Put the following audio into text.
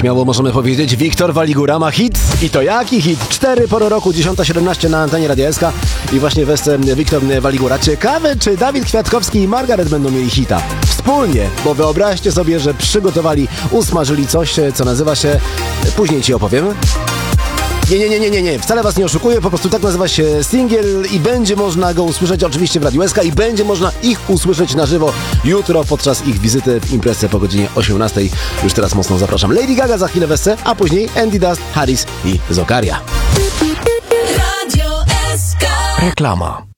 Śmiało możemy powiedzieć, Wiktor Waligura ma hit. I to jaki hit? 4 pory roku, 10:17 na antenie Radia SK. I właśnie wesce Wiktor Waligura. Ciekawe, czy Dawid Kwiatkowski i Margaret będą mieli hita wspólnie, bo wyobraźcie sobie, że przygotowali, usmażyli coś, co nazywa się... Później ci opowiem. Nie, wcale was nie oszukuję, po prostu tak nazywa się singiel i będzie można go usłyszeć oczywiście w Radiu SK i będzie można ich usłyszeć na żywo jutro podczas ich wizyty w imprezie po godzinie 18. Już teraz mocno zapraszam. Lady Gaga za chwilę wesce, a później Andy Dust, Harris i Zokaria. Radio SK. Reklama.